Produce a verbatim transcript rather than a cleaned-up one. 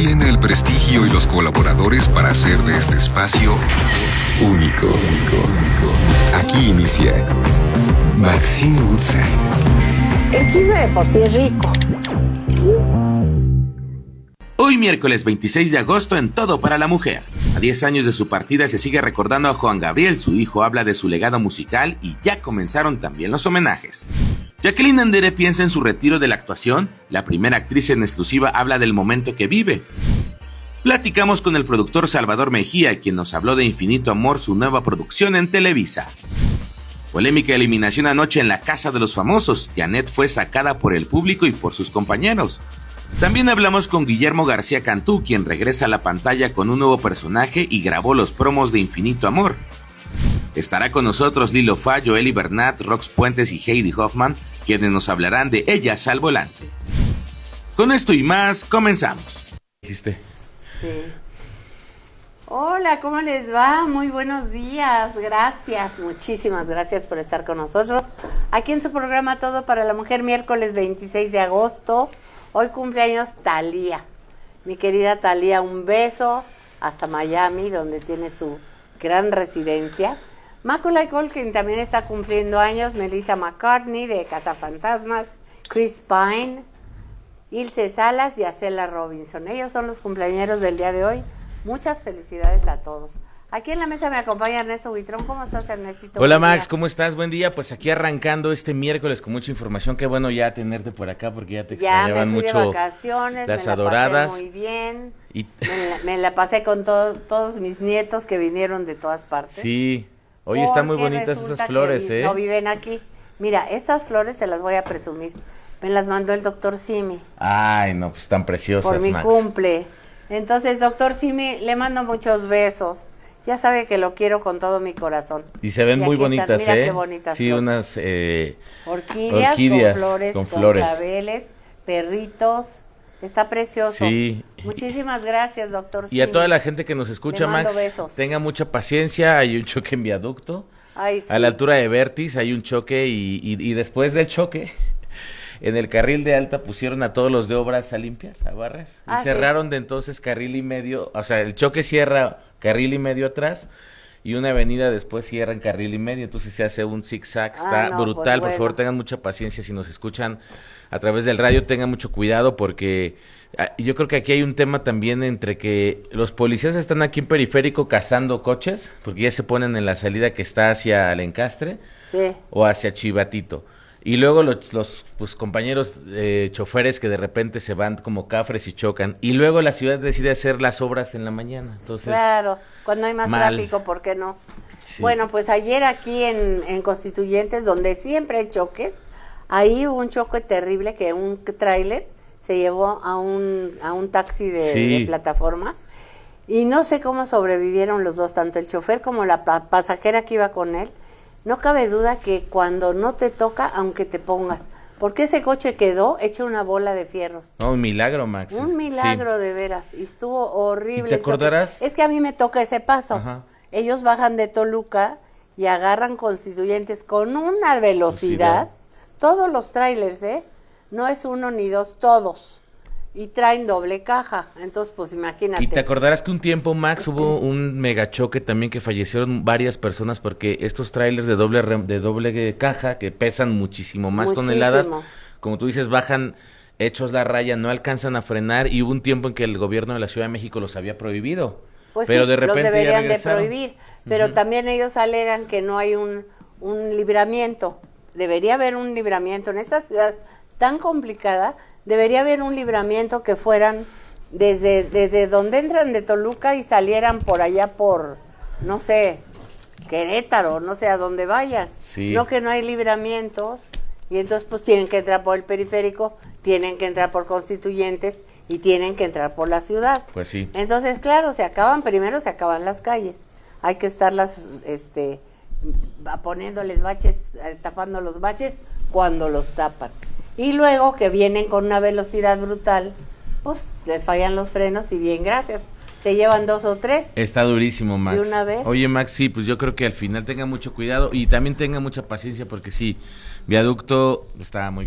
tiene el prestigio y los colaboradores para hacer de este espacio único. Aquí inicia Maxine Woodside. El chisme de por sí es rico. Hoy miércoles veintiséis de agosto en Todo para la Mujer. A diez años de su partida se sigue recordando a Juan Gabriel, su hijo habla de su legado musical y ya comenzaron también los homenajes. Jacqueline Andere piensa en su retiro de la actuación, la primera actriz en exclusiva habla del momento que vive. Platicamos con el productor Salvador Mejía, quien nos habló de Infinito Amor, su nueva producción en Televisa. Polémica eliminación anoche en la Casa de los Famosos, Janet fue sacada por el público y por sus compañeros. También hablamos con Guillermo García Cantú, quien regresa a la pantalla con un nuevo personaje y grabó los promos de Infinito Amor. Estará con nosotros Lilo Fallo, Eli Bernat, Rox Puentes y Heidi Hoffman, quienes nos hablarán de Ellas al Volante. Con esto y más, comenzamos. Sí. Hola, ¿cómo les va? Muy buenos días, gracias, muchísimas gracias por estar con nosotros. Aquí en su programa Todo para la Mujer, miércoles veintiséis de agosto. Hoy cumpleaños Thalía, mi querida Thalía, un beso hasta Miami, donde tiene su gran residencia. Macaulay Culkin también está cumpliendo años, Melissa McCartney de Cazafantasmas, Chris Pine, Ilse Salas y Acela Robinson. Ellos son los cumpleañeros del día de hoy. Muchas felicidades a todos. Aquí en la mesa me acompaña Ernesto Buitrón. ¿Cómo estás, Ernestito? Hola, Max, ¿cómo estás? Buen día. Pues aquí arrancando este miércoles con mucha información. Qué bueno ya tenerte por acá porque ya te ya extrañaban me fui mucho de vacaciones, las me adoradas. La pasé muy bien. Y... Me, la, me la pasé con to, todos mis nietos que vinieron de todas partes. Sí. Oye, están muy bonitas esas flores, que ¿eh? No viven aquí. Mira, estas flores se las voy a presumir. Me las mandó el doctor Simi. Ay, no, pues están preciosas, por mi Max. cumple. Entonces, doctor Simi, le mando muchos besos. Ya sabe que lo quiero con todo mi corazón. Y se ven y muy bonitas, están, mira ¿eh? qué bonitas sí, flores. unas eh, orquídeas, orquídeas con flores, con, con flores. claveles, perritos. Está precioso. Sí. Muchísimas gracias, doctor Y a Simi. toda la gente que nos escucha, Max, besos. tenga mucha paciencia. Hay un choque en viaducto. Ay, sí. A la altura de Vertis hay un choque y, y, y después del choque, en el carril de alta pusieron a todos los de obras a limpiar, a barrer. Ah, y cerraron sí. de entonces carril y medio, o sea, el choque cierra carril y medio atrás y una avenida después cierra en carril y medio, entonces se hace un zigzag, está ah, no, brutal. pues, Por bueno. favor, tengan mucha paciencia si nos escuchan a través del radio, tengan mucho cuidado porque ah, yo creo que aquí hay un tema también entre que los policías están aquí en Periférico cazando coches, porque ya se ponen en la salida que está hacia el Encastre Sí. o hacia Chivatito. Y luego los, los pues, compañeros eh, choferes que de repente se van como cafres y chocan. Y luego la ciudad decide hacer las obras en la mañana. Entonces, claro, cuando hay más mal. tráfico, ¿por qué no? Sí. Bueno, pues ayer aquí en, en Constituyentes, donde siempre hay choques, ahí hubo un choque terrible que un tráiler se llevó a un, a un taxi de, Sí. de plataforma. Y no sé cómo sobrevivieron los dos, tanto el chofer como la pa- pasajera que iba con él. No cabe duda que cuando no te toca, aunque te pongas, porque ese coche quedó hecho una bola de fierros. No, un milagro, Max. Un milagro Sí. de veras, y estuvo horrible. ¿Y te el choque. acordarás? Es que a mí me toca ese paso. Ajá. Ellos bajan de Toluca y agarran Constituyentes con una velocidad. Velocidad. Todos los trailers, ¿eh? No es uno ni dos, todos. Y traen doble caja. Entonces, pues imagínate. Y te acordarás que un tiempo, Max, hubo un megachoque también que fallecieron varias personas porque estos trailers de doble rem- de doble caja que pesan muchísimo más Muchísimo. toneladas, como tú dices, bajan hechos la raya, no alcanzan a frenar y hubo un tiempo en que el gobierno de la Ciudad de México los había prohibido. Pues pero sí, de repente los deberían ya de regresaron. prohibir, pero Ujú. también ellos alegan que no hay un, un libramiento. Debería haber un libramiento en esta ciudad tan complicada. Debería haber un libramiento que fueran desde, desde donde entran de Toluca y salieran por allá por, no sé, Querétaro, no sé a dónde vayan. Sí. No que no hay libramientos y entonces pues tienen que entrar por el periférico, tienen que entrar por Constituyentes y tienen que entrar por la ciudad. Pues sí. Entonces, claro, se acaban, primero se acaban las calles. Hay que estarlas, este, poniéndoles baches, eh, tapando los baches cuando los tapan. Y luego que vienen con una velocidad brutal, pues les fallan los frenos y bien, gracias. Se llevan dos o tres. Está durísimo, Max. ¿De una vez? Oye, Max, sí, pues yo creo que al final tenga mucho cuidado y también tenga mucha paciencia porque sí, viaducto está muy